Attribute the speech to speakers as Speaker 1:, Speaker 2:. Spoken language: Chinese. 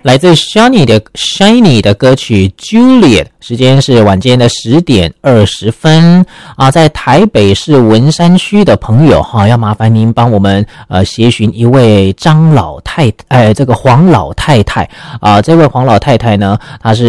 Speaker 1: 来自 Shiny 的歌曲 Juliet， 时间是晚间的10点20分啊，在台北市文山区的朋友哈，要麻烦您帮我们协寻一位黄老太太啊，这位黄老太太呢，她是